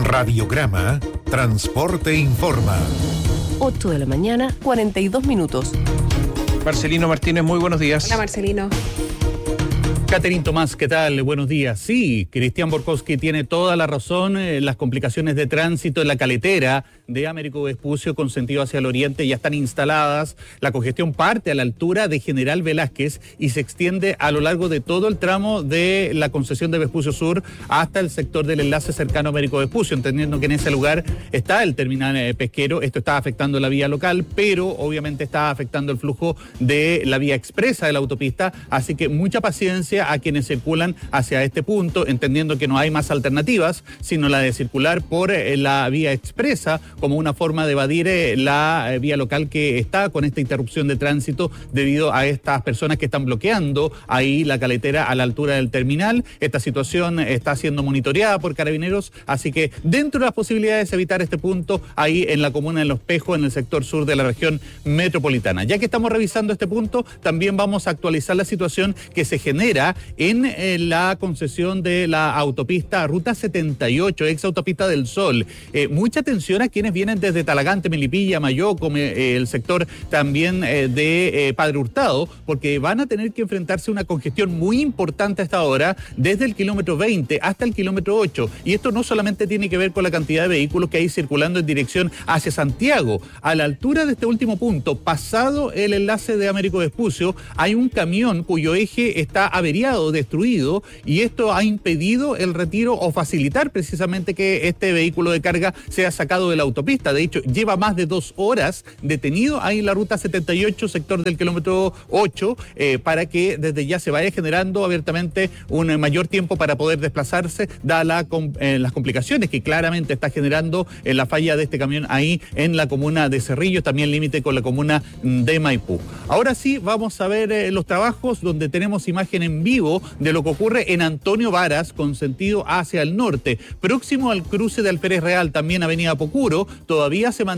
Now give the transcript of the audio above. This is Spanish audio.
Radiograma Transporte Informa. 8 de la mañana, 42 minutos. Marcelino Martínez, muy buenos días. Hola, Marcelino. Catherine Tomás, ¿qué tal? Buenos días. Sí, Cristian Borkowski tiene toda la razón. Las complicaciones de tránsito en la caletera de Américo Vespucio con sentido hacia el oriente ya están instaladas. La congestión parte a la altura de General Velázquez y se extiende a lo largo de todo el tramo de la concesión de Vespucio Sur hasta el sector del enlace cercano a Américo Vespucio, entendiendo que en ese lugar está el terminal pesquero. Esto está afectando la vía local, pero obviamente está afectando el flujo de la vía expresa de la autopista, así que mucha paciencia a quienes circulan hacia este punto, entendiendo que no hay más alternativas, sino la de circular por la vía expresa como una forma de evadir la vía local que está con esta interrupción de tránsito debido a estas personas que están bloqueando ahí la caletera a la altura del terminal. Esta situación está siendo monitoreada por Carabineros, así que dentro de las posibilidades de evitar este punto, ahí en la comuna de Los Pejos, en el sector sur de la región metropolitana. Ya que estamos revisando este punto, también vamos a actualizar la situación que se genera en la concesión de la autopista Ruta 78, ex autopista del Sol. Mucha atención a quienes vienen desde Talagante, Melipilla, Mayoco, el sector también de Padre Hurtado, porque van a tener que enfrentarse a una congestión muy importante a esta hora, desde el kilómetro 20 hasta el kilómetro 8. Y esto no solamente tiene que ver con la cantidad de vehículos que hay circulando en dirección hacia Santiago. A la altura de este último punto, pasado el enlace de Américo Vespucio, hay un camión cuyo eje está averiado, destruido, y esto ha impedido el retiro o facilitar precisamente que este vehículo de carga sea sacado de la autopista. De hecho, lleva más de 2 horas detenido ahí en la ruta 78, sector del kilómetro 8, para que desde ya se vaya generando abiertamente un mayor tiempo para poder desplazarse, dadas las complicaciones que claramente está generando la falla de este camión ahí en la comuna de Cerrillos, también límite con la comuna de Maipú. Ahora sí, vamos a ver los trabajos donde tenemos imagen en vivo de lo que ocurre en Antonio Varas con sentido hacia el norte, próximo al cruce de Alférez Real, también avenida Pocuro. Todavía se mantiene